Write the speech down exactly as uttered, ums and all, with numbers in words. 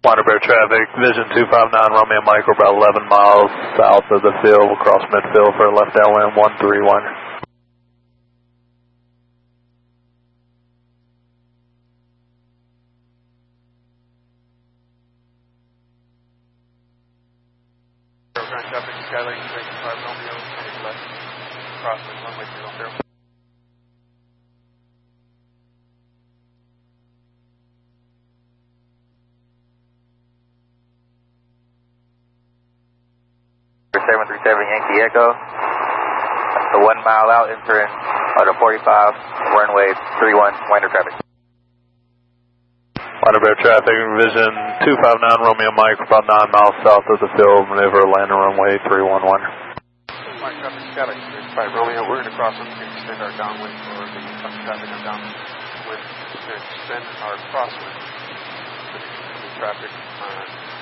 Waterbury traffic, Vision two five nine Romeo Mike, we're about eleven miles south of the field. We'll cross midfield for a left downwind one three one. Ground traffic, Skylane three five Romeo, heading left, crosswind one way zero zero. seven three seven Yankee Echo, the one mile out entering auto forty-five, runway three one, winder traffic. Waterbury traffic, Vision two five nine Romeo Mike, about nine miles south of the field, maneuver landing runway three one one. Mike traffic, Skylane three five Romeo, we're going to cross them to extend our downwind for the incoming traffic on downwind to extend our crosswind to the traffic on